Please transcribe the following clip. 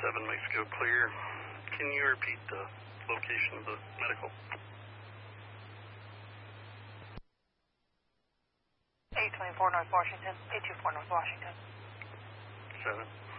7 Mexico clear. Can you repeat the location of the medical? 824 North Washington, 824 North Washington. 7.